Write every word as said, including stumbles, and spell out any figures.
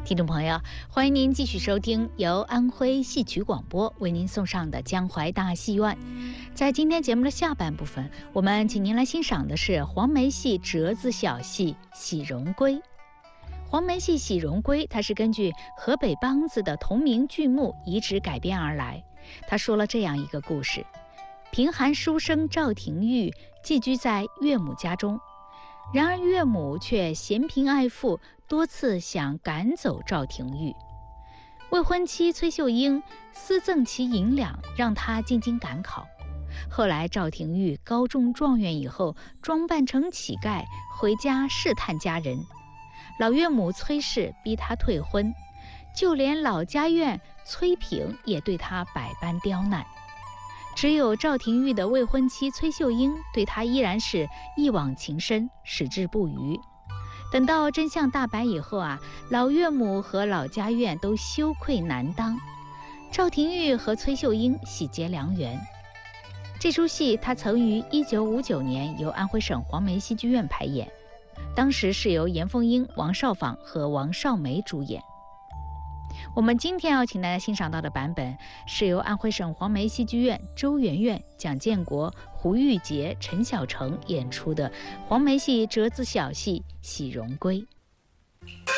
听众朋友，欢迎您继续收听由安徽戏曲广播为您送上的江淮大戏院。在今天节目的下半部分，我们请您来欣赏的是黄梅戏折子小戏《喜荣归》。黄梅戏《喜荣归》，它是根据河北梆子的同名剧目移植改编而来。他说了这样一个故事：贫寒书生赵廷玉寄居在岳母家中，然而岳母却嫌贫爱富，多次想赶走赵廷玉。未婚妻崔秀英私赠其银两，让他进京赶考。后来赵廷玉高中状元以后，装扮成乞丐回家试探家人，老岳母崔氏逼他退婚，就连老家院崔平也对他百般刁难。只有赵廷玉的未婚妻崔秀英对他依然是一往情深，矢志不渝。等到真相大白以后啊，老岳母和老家院都羞愧难当，赵廷玉和崔秀英喜结良缘。这出戏他曾于一九五九年由安徽省黄梅戏剧院排演，当时是由严凤英、王少舫和王少梅主演。我们今天要请大家欣赏到的版本是由安徽省黄梅戏剧院周媛媛、蒋建国、胡玉杰、陈小成演出的黄梅戏折子小戏《喜荣归》。